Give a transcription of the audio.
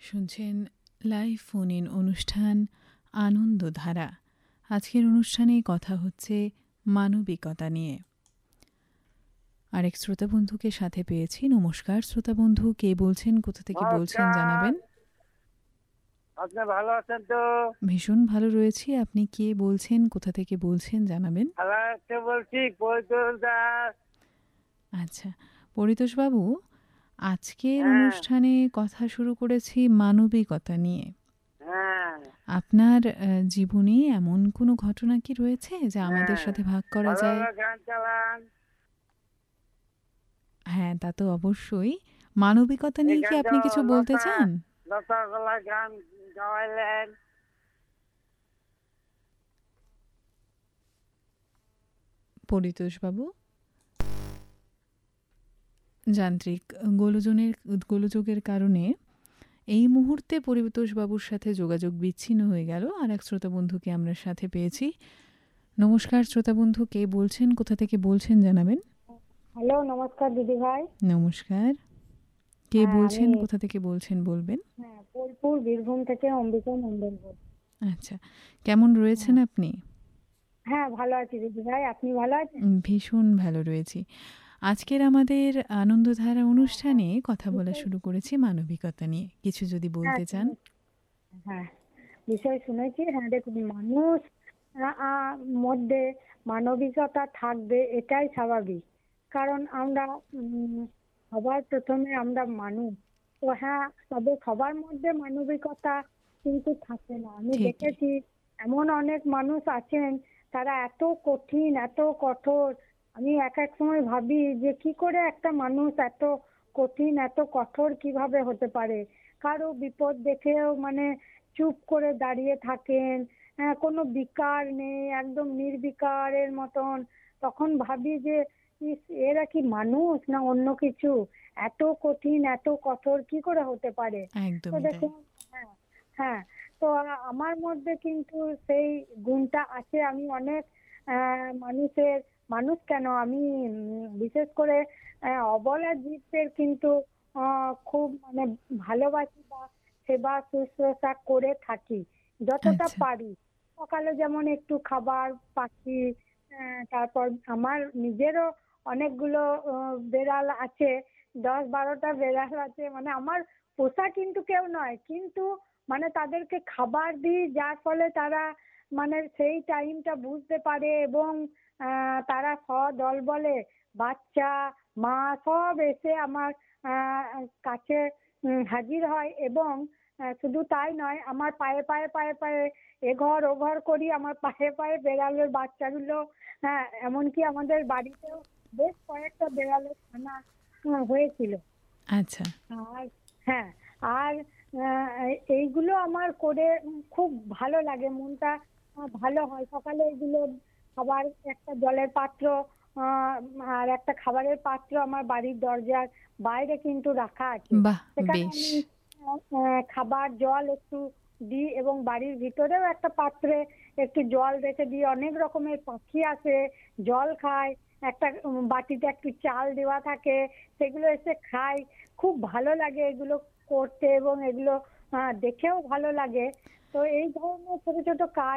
শুনছেন live phone in অনুষ্ঠান আনন্দধারা। আজকের অনুষ্ঠানে কথা হচ্ছে মানবিকতা নিয়ে। আরেক শ্রোতা বন্ধুকে সাথে পেয়েছি। নমস্কার শ্রোতা বন্ধু, কে বলছেন, কোথা থেকে বলছেন জানাবেন? আপনি ভালো আছেন তো? ভীষণ ভালো রয়েছি। আপনি কে বলছেন, কোথা থেকে বলছেন জানাবেন? ভালো আছে বলছি, পরিতোষ দাস। আচ্ছা, পরিতোষ বাবু, আজকের হ্যাঁ অনুষ্ঠানে কথা শুরু করেছি মানবিকতা নিয়ে। হ্যাঁ আপনার জীবনে এমন কোনো ঘটনা কি রয়েছে যা আমাদের হ্যাঁ সাথে ভাগ করা ভালো যায়? ভালো গান চালান। হ্যাঁ, তা তো অবশ্যই। মানবিকতা নিয়ে কি এখান তো আপনি কিছু বলতে লতা চান? লতা গলা গান গাওয়াইলেন। পরিতোষবাবু, যান্ত্রিক গোলযোগের কারণে এই মুহূর্তে পরিতোষবাবুর সাথে যোগাযোগ বিচ্ছিন্ন হয়ে গেল। আর এক শ্রোতা বন্ধুকে আমরা সাথে পেয়েছি। নমস্কার শ্রোতা বন্ধু, কে বলছেন, কোথা থেকে বলছেন জানাবেন? হ্যালো, নমস্কার দিদি ভাই। নমস্কার, কে বলছেন, আমি কোথা থেকে বলছেন বলবেন? বোলপুর বীরভূম থেকে অম্বিকা মন্ডল বলছি। আচ্ছা, কেমন রয়েছেন আপনি? হ্যাঁ, ভালো আছি দিদি ভাই, আপনি ভালো আছেন? ভীষণ ভালো রয়েছি। আজকের আমাদের আনন্দধারা অনুষ্ঠানে কথা বলা শুরু করেছি মানবিকতা নিয়ে। কিছু যদি বলতে চান? হ্যাঁ, বিষয় শুনেছি। হ্যাঁ দেখুন, মানুষ মধ্যে মানবিকতা থাকবে, এটাই স্বাভাবিক। কারণ আমরা সবার প্রথমে আমরা মানুষ। তো হ্যাঁ, তবে সবার মধ্যে মানবিকতা কিন্তু থাকে না। আমি ঠিকই। দেখেছি এমন অনেক মানুষ আছেন, তারা এত কঠিন, এত কঠোর। আমি এক এক সময় ভাবি যে কি করে একটা মানুষ এত কঠিন, এত কঠোর কিভাবে হতে পারে। কারো বিপদ দেখেও মানে চুপ করে দাঁড়িয়ে থাকেন। হ্যাঁ, কোনো বিকার নেই, একদম নির্বিকারের মতন। তখন ভাবি যে ইস, এরা কি মানুষ না অন্য কিছু? এত কঠিন, এত কঠোর কি করে হতে পারে? তো একদমই তাই। দেখুন, হ্যাঁ হ্যাঁ, তো আমার মধ্যে কিন্তু সেই গুণটা আছে। আমি অনেক মানুষের, মানুষ কেন, আমি বিশেষ করে অবলা জীবদের কিন্তু খুব মানে ভালোবাসি বা সেবা শুশ্রূষা করে থাকি যতটা আচ্ছা, পারি। সকালে যেমন একটু খাবার পাচ্ছি, তারপর আমার নিজেরও অনেকগুলো বেড়াল আছে, 10-12টা বেড়াল আছে। মানে আমার পোষা কিন্তু কেউ নয়, কিন্তু মানে তাদেরকে খাবার দিই, যার ফলে তারা মানে সেই টাইমটা বুঝতে পারে এবং তারা সদল বলে বাচ্চা মা সব এসে আমার কাছে হাজির হয়। এবং শুধু তাই নয়, আমার পায়ে পায়ে পায়ে পায়ে এঘর ওঘর করি, আমার পায়ে পায়ে বেড়ালের বাচ্চাগুলো। হ্যাঁ, এমনকি আমাদের বাড়িতেও বেশ কয়েকটা বেড়ালের ছানা হয়েছিল। আচ্ছা, আর হ্যাঁ, আর এইগুলো আমার করে খুব ভালো লাগে, মনটা ভালো হয়। সকালে এগুলো খাবার, একটা জলের পাত্র আহ, আর একটা খাবারের পাত্র আমার বাড়ির দরজার বাইরে কিন্তু রাখা আছে। বাহ! সেখানে বেশ। আমি খাবার জল একটু দিই এবং বাড়ির ভিতরেও একটা পাত্রে একটু জল রেখে দিই। অনেক রকমের পাখি আসে, জল খায়। একটা বাটিতে একটু চাল দেওয়া থাকে, সেগুলো এসে খায়। খুব ভালো লাগে এগুলো করতে এবং এগুলো দেখেও ভালো লাগে। তো এই ধরনের ছোট ছোট কাজ